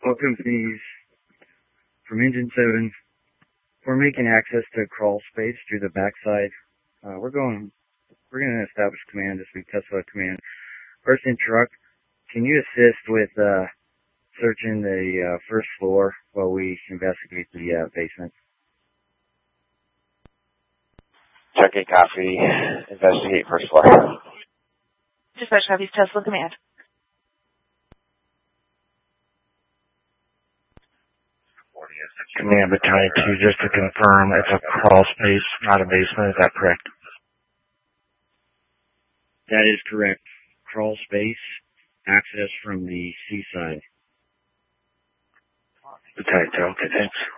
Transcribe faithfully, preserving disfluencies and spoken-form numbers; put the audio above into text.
Welcome, Phoenix. From Engine seven, we're making access to crawl space through the backside. Uh, we're going, we're going to establish command as we Tesla command. First in truck, can you assist with uh, searching the uh, first floor while we investigate the uh, basement? Checking copy. Investigate first floor. Dispatch copies Tesla command. Command Battalion two, just to confirm, it's a crawl space, not a basement. Is that correct? That is correct. Crawl space, access from the seaside. Battalion two, okay, thanks.